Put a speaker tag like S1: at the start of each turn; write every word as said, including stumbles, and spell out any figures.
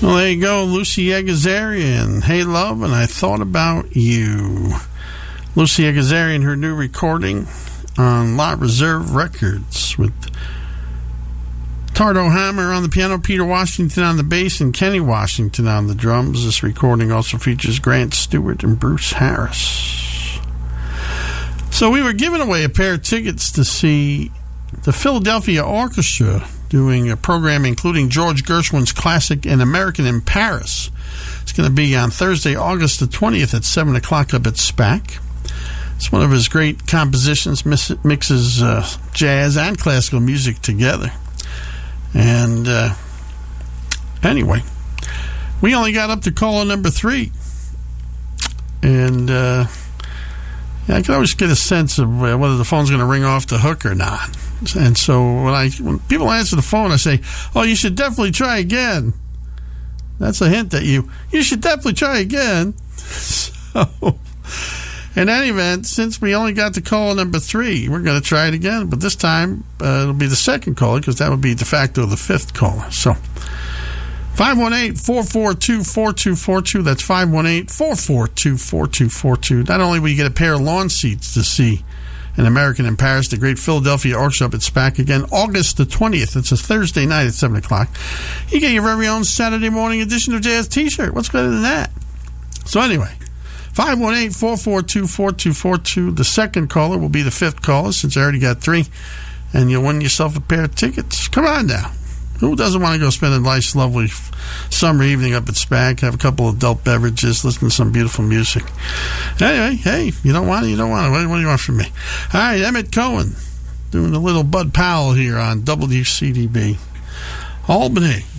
S1: Well, there you go, Lucy Egazarian. Hey, love, and I thought about you. Lucy Egazarian, her new recording on La Reserve Records with Tardo Hammer on the piano, Peter Washington on the bass, and Kenny Washington on the drums. This recording also features Grant Stewart and Bruce Harris. So we were giving away a pair of tickets to see the Philadelphia Orchestra doing a program including George Gershwin's classic An American in Paris. It's going to be on Thursday, August the twentieth at seven o'clock up at SPAC. It's one of his great compositions, mixes uh, jazz and classical music together. And uh, anyway, we only got up to caller number three. And uh, I can always get a sense of uh, whether the phone's going to ring off the hook or not. And so when I when people answer the phone, I say, oh, you should definitely try again. That's a hint that you, you should definitely try again. So, in any event, since we only got to caller number three, we're going to try it again. But this time, uh, it'll be the second caller, because that would be de facto the fifth caller. So, five one eight, four four two, four two four two. That's five one eight, four four two, four two four two. Not only will you get a pair of lawn seats to see An American in Paris, the great Philadelphia Orchestra up at SPAC again, August the twentieth. It's a Thursday night at seven o'clock. You get your very own Saturday morning edition of Jazz t-shirt. What's better than that? So anyway, five one eight, four four two, four two four two. The second caller will be the fifth caller, since I already got three. And you'll win yourself a pair of tickets. Come on now. Who doesn't want to go spend a nice, lovely summer evening up at SPAC, have a couple of adult beverages, listen to some beautiful music? Anyway, hey, you don't want it, you don't want it. What, what do you want from me? All right, Emmett Cohen doing a little Bud Powell here on W C D B Albany.